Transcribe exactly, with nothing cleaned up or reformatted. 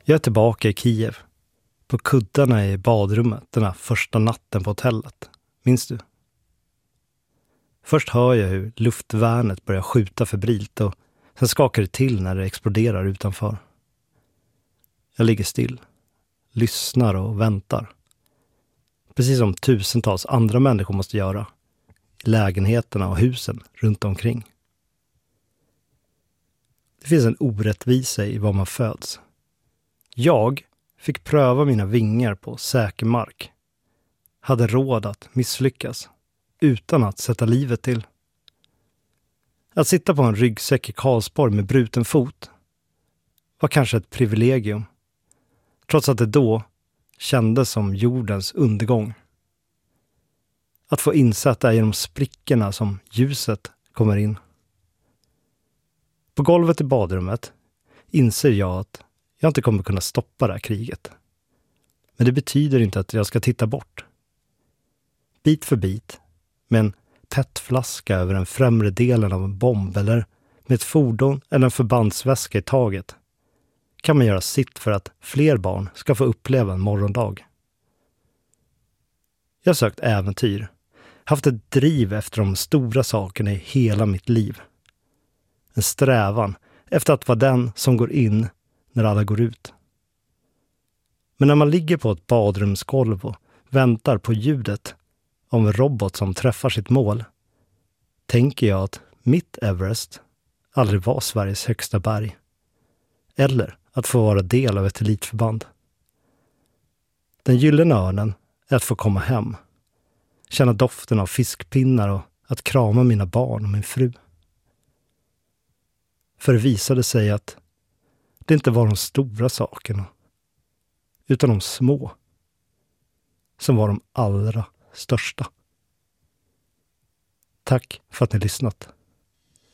Jag är tillbaka i Kiev. På kuddarna i badrummet den här första natten på hotellet. Minns du? Först hör jag hur luftvärnet börjar skjuta febrilt och sen skakar det till när det exploderar utanför. Jag ligger still, lyssnar och väntar. Precis som tusentals andra människor måste göra. I lägenheterna och husen runt omkring. Det finns en orättvisa i var man föds. Jag fick pröva mina vingar på säker mark. Hade råd att misslyckas utan att sätta livet till. Att sitta på en ryggsäck i Karlsborg med bruten fot var kanske ett privilegium. Trots att det då kändes som jordens undergång. Att få insätta genom sprickorna som ljuset kommer in. På golvet i badrummet inser jag att jag inte kommer kunna stoppa det här kriget. Men det betyder inte att jag ska titta bort. Bit för bit, med en petflaska över den främre delen av en bomb eller med ett fordon eller en förbandsväska i taget, kan man göra sitt för att fler barn ska få uppleva en morgondag. Jag har sökt äventyr, haft ett driv efter de stora sakerna i hela mitt liv. En strävan efter att vara den som går in när alla går ut. Men när man ligger på ett badrumsgolv och väntar på ljudet av en robot som träffar sitt mål, tänker jag att mitt Everest aldrig var Sveriges högsta berg. Eller att få vara del av ett elitförband. Den gyllene örnen är att få komma hem. Känna doften av fiskpinnar och att krama mina barn och min fru. För det visade sig att det inte var de stora sakerna, utan de små, som var de allra största. Tack för att ni lyssnat.